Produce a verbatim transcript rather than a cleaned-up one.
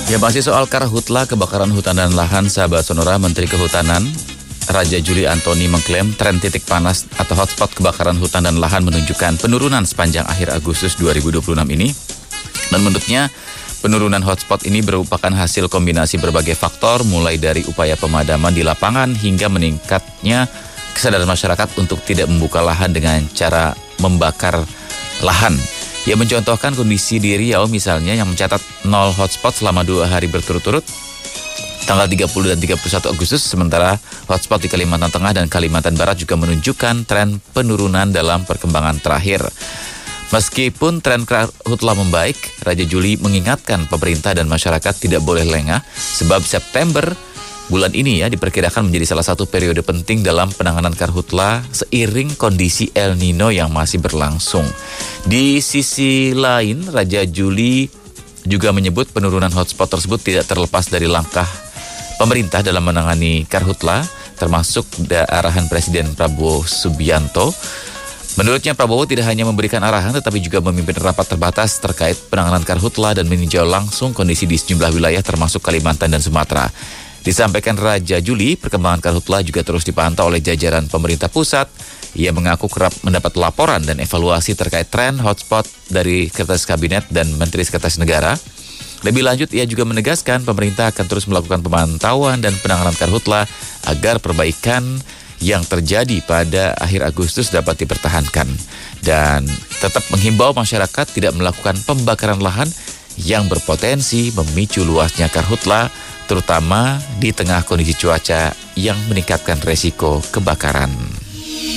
Ya, masih soal karhutla kebakaran hutan dan lahan, sahabat Sonora. Menteri Kehutanan Raja Juli Antoni mengklaim tren titik panas atau hotspot kebakaran hutan dan lahan menunjukkan penurunan sepanjang akhir Agustus dua ribu dua puluh enam ini. Dan menurutnya penurunan hotspot ini merupakan hasil kombinasi berbagai faktor, mulai dari upaya pemadaman di lapangan hingga meningkatnya kesadaran masyarakat untuk tidak membuka lahan dengan cara membakar lahan. Ia mencontohkan kondisi di Riau misalnya yang mencatat nol hotspot selama dua hari berturut-turut tanggal tiga puluh dan tiga puluh satu Agustus, sementara hotspot di Kalimantan Tengah dan Kalimantan Barat juga menunjukkan tren penurunan dalam perkembangan terakhir. Meskipun tren karhutla membaik, Raja Juli mengingatkan pemerintah dan masyarakat tidak boleh lengah, sebab September bulan ini ya diperkirakan menjadi salah satu periode penting dalam penanganan karhutla seiring kondisi El Nino yang masih berlangsung. Di sisi lain, Raja Juli juga menyebut penurunan hotspot tersebut tidak terlepas dari langkah pemerintah dalam menangani karhutla, termasuk arahan Presiden Prabowo Subianto. Menurutnya, Prabowo tidak hanya memberikan arahan tetapi juga memimpin rapat terbatas terkait penanganan karhutla dan meninjau langsung kondisi di sejumlah wilayah termasuk Kalimantan dan Sumatera. Disampaikan Raja Juli, perkembangan karhutla juga terus dipantau oleh jajaran pemerintah pusat. Ia mengaku kerap mendapat laporan dan evaluasi terkait tren hotspot dari Sekretaris Kabinet dan Menteri Sekretaris Negara. Lebih lanjut, ia juga menegaskan pemerintah akan terus melakukan pemantauan dan penanganan karhutla agar perbaikan yang terjadi pada akhir Agustus dapat dipertahankan. Dan tetap menghimbau masyarakat tidak melakukan pembakaran lahan yang berpotensi memicu luasnya karhutla, terutama di tengah kondisi cuaca yang meningkatkan resiko kebakaran.